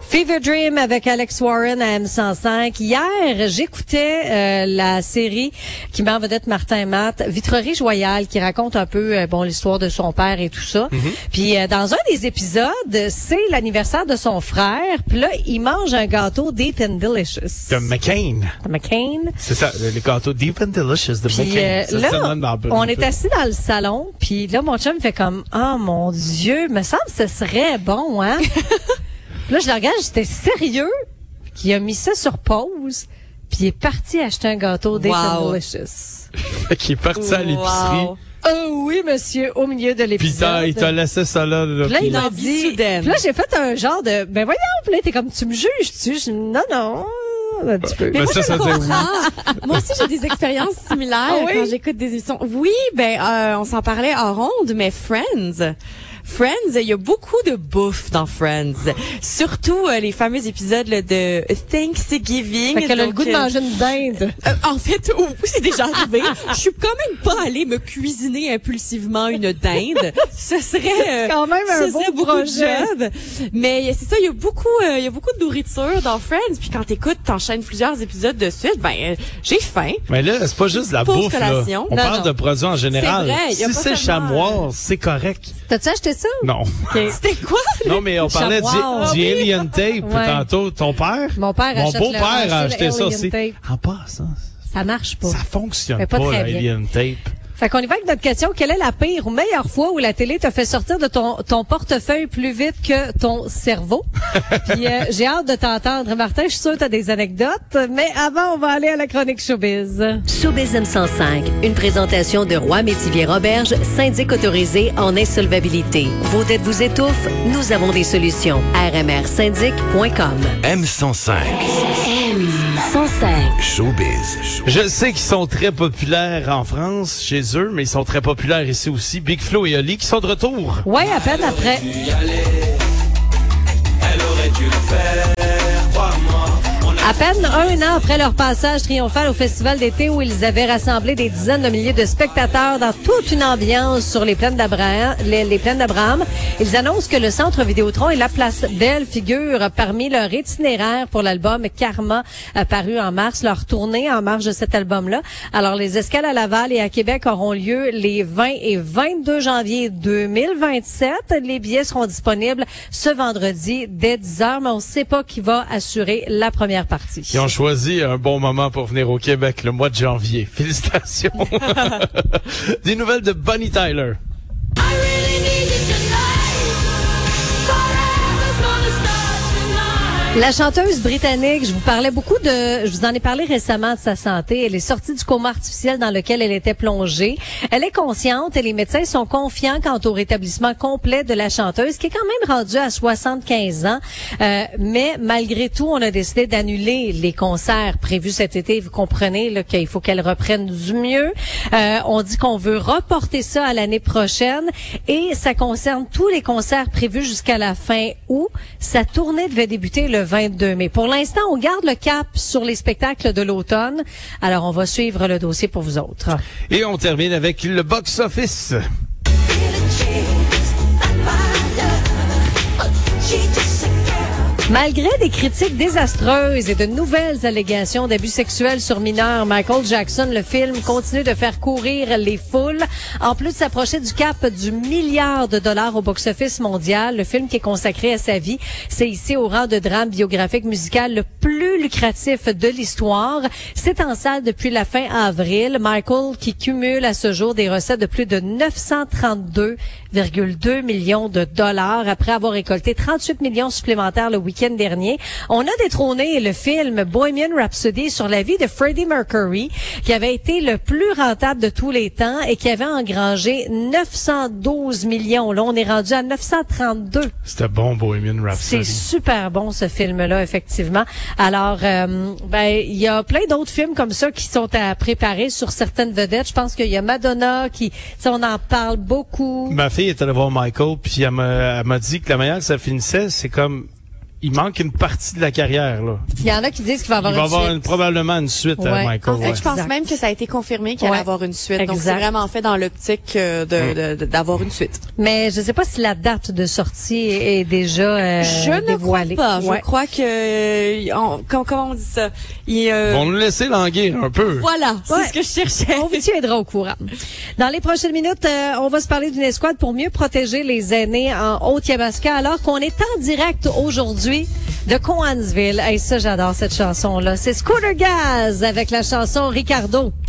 Fever Dream avec Alex Warren à M105. Hier, j'écoutais la série qui met en vedette Martin Matt, Vitrerie Joyale, qui raconte un peu l'histoire de son père et tout ça. Puis dans un des épisodes, c'est l'anniversaire de son frère. Puis là, il mange un gâteau Deep and Delicious. De McCain. C'est ça, le gâteau Deep and Delicious de McCain. On est assis dans le salon, puis là, mon chum fait comme « Oh mon Dieu, me semble que ce serait bon, hein? » Là, je le regarde, j'étais sérieux. Il a mis ça sur pause, puis il est parti acheter un gâteau Deep and Delicious. Fait qu'il est parti à l'épicerie. Oh oui, monsieur, au milieu de l'épisode. Puis il t'a laissé ça là. Puis là, il m'a dit... Puis là, j'ai fait un genre de... Ben voyons, puis là, t'es comme, tu me juges-tu? Je dis, non. Un petit peu. Mais ça dit oui. Moi aussi, j'ai des expériences similaires quand j'écoute des émissions. Oui, on s'en parlait en ronde, mais Friends, il y a beaucoup de bouffe dans Friends. Surtout les fameux épisodes là, de Thanksgiving. Fait qu'elle a le goût de manger une dinde. En fait, oui, c'est déjà arrivé. Je suis quand même pas allée me cuisiner impulsivement une dinde. Ce serait quand même un beau projet. Mais c'est ça, il y a beaucoup de nourriture dans Friends. Puis quand t'enchaînes plusieurs épisodes de suite, j'ai faim. Mais là, c'est pas juste la bouffe là. On parle de produits en général. C'est vrai, si c'est chamois, c'est correct. T'as-tu acheté ça? Non. Okay. C'était quoi? Non, mais on parlait du Alien Tape tantôt. Ton père? Mon beau-père a acheté ça aussi. En passant. Ça marche pas. Ça fonctionne pas l'Alien Tape. Fait qu'on y va avec notre question. Quelle est la pire ou meilleure fois où la télé t'a fait sortir de ton portefeuille plus vite que ton cerveau? Puis j'ai hâte de t'entendre, Martin. Je suis sûre que t'as des anecdotes. Mais avant, on va aller à la chronique Showbiz. Showbiz M105, une présentation de Roy Métivier Roberge, syndic autorisé en insolvabilité. Vos dettes vous étouffent? Nous avons des solutions. rmrsyndic.com. M105. M105. Showbiz. Je sais qu'ils sont très populaires en France, chez eux, mais ils sont très populaires ici aussi. Big Flo et Oli qui sont de retour. Ouais, à peine après. Elle aurait dû le faire, crois-moi. À peine un an après leur passage triomphal au Festival d'été où ils avaient rassemblé des dizaines de milliers de spectateurs dans toute une ambiance sur les plaines d'Abraham, les plaines d'Abraham, ils annoncent que le Centre Vidéotron et la Place Belle figurent parmi leur itinéraire pour l'album Karma, paru en mars, leur tournée en marge de cet album-là. Alors, les escales à Laval et à Québec auront lieu les 20 et 22 janvier 2027. Les billets seront disponibles ce vendredi dès 10h, mais on ne sait pas qui va assurer la première partie. Ils ont choisi un bon moment pour venir au Québec, le mois de janvier. Félicitations. Des nouvelles de Bonnie Tyler. La chanteuse britannique, je vous en ai parlé récemment de sa santé. Elle est sortie du coma artificiel dans lequel elle était plongée. Elle est consciente et les médecins sont confiants quant au rétablissement complet de la chanteuse, qui est quand même rendue à 75 ans. Mais malgré tout, on a décidé d'annuler les concerts prévus cet été. Vous comprenez là, qu'il faut qu'elle reprenne du mieux. On dit qu'on veut reporter ça à l'année prochaine et ça concerne tous les concerts prévus jusqu'à la fin août. Sa tournée devait débuter le 22 mai. Pour l'instant, on garde le cap sur les spectacles de l'automne. Alors, on va suivre le dossier pour vous autres. Et on termine avec le box-office. Malgré des critiques désastreuses et de nouvelles allégations d'abus sexuels sur mineurs, Michael Jackson, le film, continue de faire courir les foules. En plus de s'approcher du cap du milliard de dollars au box-office mondial, le film qui est consacré à sa vie, c'est ici au rang de drame biographique musical le plus lucratif de l'histoire. C'est en salle depuis la fin avril. Michael qui cumule à ce jour des recettes de plus de 932,2 millions de dollars après avoir récolté 38 millions supplémentaires le week-end dernier. On a détrôné le film Bohemian Rhapsody sur la vie de Freddie Mercury, qui avait été le plus rentable de tous les temps et qui avait engrangé 912 millions. Là, on est rendu à 932. C'était bon, Bohemian Rhapsody. C'est super bon, ce film-là, effectivement. Alors, il y a plein d'autres films comme ça qui sont à préparer sur certaines vedettes. Je pense qu'il y a Madonna qui, on en parle beaucoup. Ma fille est allée voir Michael, puis elle m'a dit que la manière que ça finissait, c'est comme il manque une partie de la carrière, là. Il y en a qui disent qu'il va Il va avoir avoir probablement une suite à Ouais. Michael. En fait, je pense Exact. même que ça a été confirmé qu'il allait Ouais. avoir une suite. Donc, Exact. c'est vraiment fait dans l'optique d'avoir une suite. Mais je sais pas si la date de sortie est déjà Je ne crois dévoilée. pas. Ouais. Je crois que... comment on dit ça? Ils vont nous laisser languir un peu. Voilà, c'est Ouais. ce que je cherchais. On vous tiendra au courant. Dans les prochaines minutes, on va se parler d'une escouade pour mieux protéger les aînés en Haute-Yamaska, alors qu'on est en direct aujourd'hui de Cowansville. Hey, ça, j'adore cette chanson-là. C'est Scooter Gaz avec la chanson Ricardo.